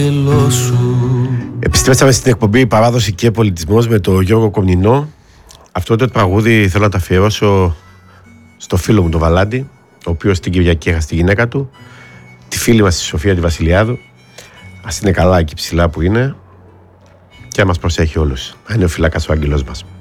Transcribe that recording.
Επιστρέψαμε στην εκπομπή Παράδοση και Πολιτισμός με τον Γιώργο Κομνηνό. Αυτό το τραγούδι θέλω να το αφιερώσω στο φίλο μου τον Βαλάντη, ο οποίος την Κυριακή έχασε τη γυναίκα του, τη φίλη μας τη Σοφία τη Βασιλιάδου. Ας είναι καλά εκεί ψηλά που είναι και να μας προσέχει όλους. Να είναι ο φυλάκας ο άγγελός μας.